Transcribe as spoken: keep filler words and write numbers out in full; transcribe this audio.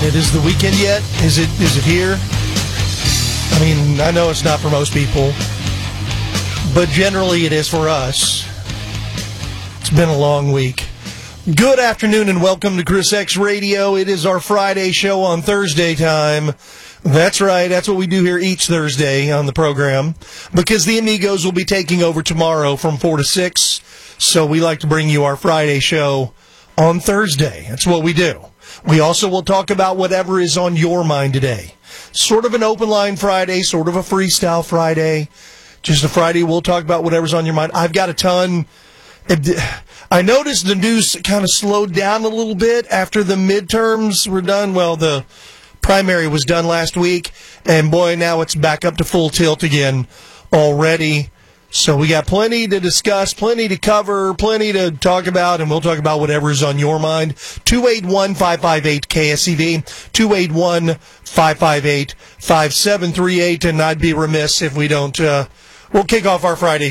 And it is the weekend yet? Is it? Is it here? I mean, I know it's not for most people, but generally it is for us. It's been a long week. Good afternoon and welcome to Chris X Radio. It is our Friday show on Thursday time. That's right. That's what we do here each Thursday on the program, because the Amigos will be taking over tomorrow from four to six. So we like to bring you our Friday show on Thursday. That's what we do. We also will talk about whatever is on your mind today. Sort of an open line Friday, sort of a freestyle Friday. Just a Friday we'll talk about whatever's on your mind. I've got a ton. I noticed the news kind of slowed down a little bit after the midterms were done. Well, the primary was done last week, and boy, now it's back up to full tilt again already. So we got plenty to discuss, plenty to cover, plenty to talk about, and we'll talk about whatever's on your mind. two eight one, five five eight, K S E V, two eight one, five five eight, five seven three eight, and I'd be remiss if we don't, uh, we'll kick off our Friday